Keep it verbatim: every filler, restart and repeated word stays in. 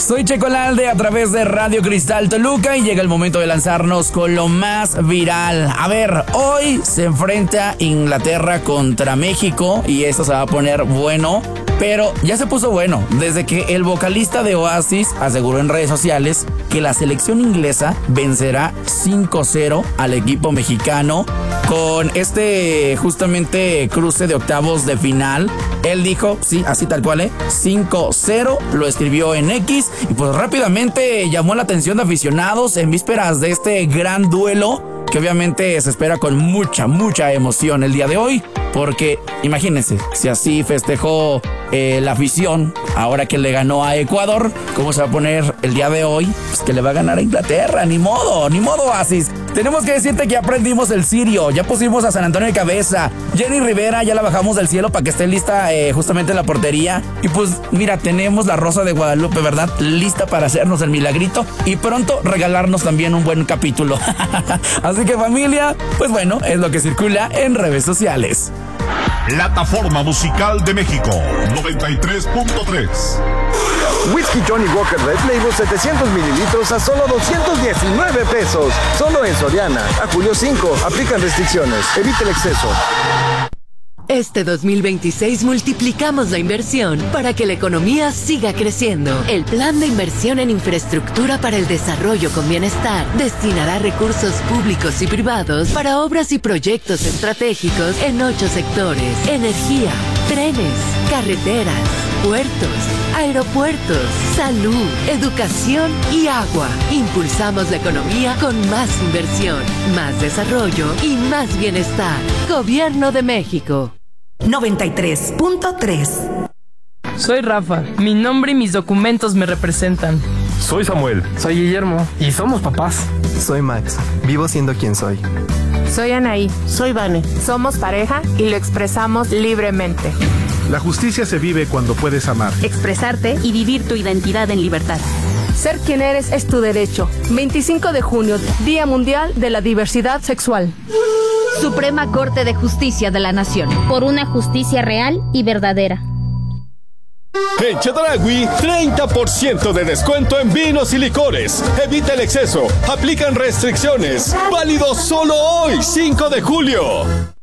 Soy Checolalde a través de Radio Cristal Toluca y llega el momento de lanzarnos con lo más viral. A ver, hoy se enfrenta Inglaterra contra México y esto se va a poner bueno. Pero ya se puso bueno desde que el vocalista de Oasis aseguró en redes sociales que la selección inglesa vencerá cinco cero al equipo mexicano con este justamente cruce de octavos de final. Él dijo, sí, así tal cual, ¿eh? cinco cero, lo escribió en X y pues rápidamente llamó la atención de aficionados en vísperas de este gran duelo que obviamente se espera con mucha, mucha emoción el día de hoy. Porque imagínense, si así festejó eh, la afición ahora que le ganó a Ecuador, ¿cómo se va a poner el día de hoy? Pues que le va a ganar a Inglaterra, ni modo, ni modo, Oasis. Tenemos que decirte que ya aprendimos el sirio, ya pusimos a San Antonio de cabeza. Jenny Rivera ya la bajamos del cielo para que esté lista eh, justamente en la portería. Y pues mira, tenemos la Rosa de Guadalupe, ¿verdad? Lista para hacernos el milagrito y pronto regalarnos también un buen capítulo. Así que familia, pues bueno, es lo que circula en redes sociales. Plataforma Musical de México, noventa y tres punto tres. Whisky Johnny Walker Red Label setecientos mililitros a solo doscientos diecinueve pesos. Solo en Soriana. A julio cinco. Aplican restricciones. Evite el exceso. Este dos mil veintiséis multiplicamos la inversión para que la economía siga creciendo. El Plan de Inversión en Infraestructura para el Desarrollo con Bienestar destinará recursos públicos y privados para obras y proyectos estratégicos en ocho sectores: energía, trenes, carreteras, puertos, aeropuertos, salud, educación y agua. Impulsamos la economía con más inversión, más desarrollo y más bienestar. Gobierno de México. noventa y tres punto tres. Soy Rafa, mi nombre y mis documentos me representan. Soy Samuel. Soy Guillermo y somos papás. Soy Max, vivo siendo quien soy. Soy Anaí. Soy Vane. Somos pareja y lo expresamos libremente. La justicia se vive cuando puedes amar, expresarte y vivir tu identidad en libertad. Ser quien eres es tu derecho. veinticinco de junio, Día Mundial de la Diversidad Sexual. Suprema Corte de Justicia de la Nación. Por una justicia real y verdadera. En Chedraui, treinta por ciento de descuento en vinos y licores. Evita el exceso. Aplican restricciones. Válido solo hoy, cinco de julio.